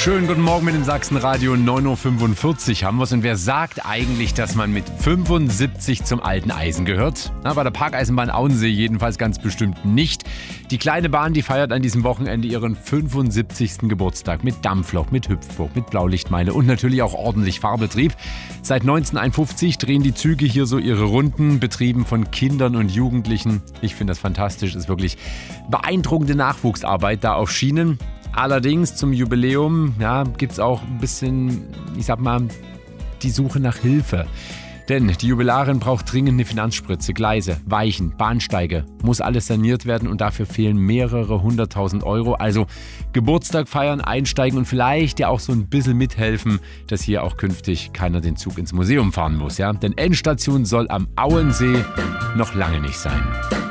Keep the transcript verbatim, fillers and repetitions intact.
Schönen guten Morgen mit dem Sachsenradio. neun Uhr fünfundvierzig haben wir es. Und wer sagt eigentlich, dass man mit fünfundsiebzig zum alten Eisen gehört? Na, bei der Parkeisenbahn Auensee jedenfalls ganz bestimmt nicht. Die kleine Bahn, die feiert an diesem Wochenende ihren fünfundsiebzigsten Geburtstag mit Dampflok, mit Hüpfburg, mit Blaulichtmeile und natürlich auch ordentlich Fahrbetrieb. Seit neunzehnhunderteinundfünfzig drehen die Züge hier so ihre Runden, betrieben von Kindern und Jugendlichen. Ich finde das fantastisch, ist wirklich beeindruckende Nachwuchsarbeit da auf Schienen. Allerdings zum Jubiläum ja, gibt es auch ein bisschen, ich sag mal, die Suche nach Hilfe. Denn die Jubilarin braucht dringend eine Finanzspritze, Gleise, Weichen, Bahnsteige. Muss alles saniert werden und dafür fehlen mehrere hunderttausend Euro. Also Geburtstag feiern, einsteigen und vielleicht ja auch so ein bisschen mithelfen, dass hier auch künftig keiner den Zug ins Museum fahren muss. Ja? Denn Endstation soll am Auensee noch lange nicht sein.